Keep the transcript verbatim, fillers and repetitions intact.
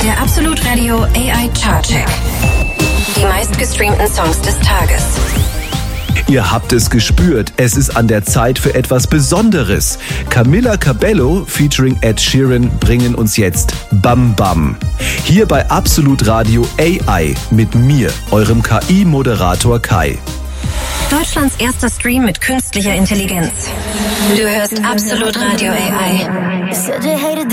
Der Absolut Radio A I Chartcheck. Die meistgestreamten Songs des Tages. Ihr habt es gespürt, es ist an der Zeit für etwas Besonderes. Camila Cabello featuring Ed Sheeran bringen uns jetzt Bam Bam. Hier bei Absolut Radio A I mit mir, eurem K I-Moderator Kai. Deutschlands erster Stream mit künstlicher Intelligenz. Du hörst Absolut Radio A I.